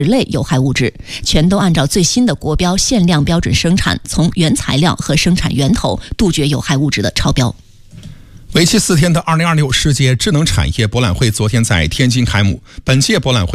类有害物质，全都按照最新的国标限量标准生产，从原材料和生产源头杜绝有害物质的超标。 为期4天的2026世界智能产业博览会昨天在天津开幕。本届博览会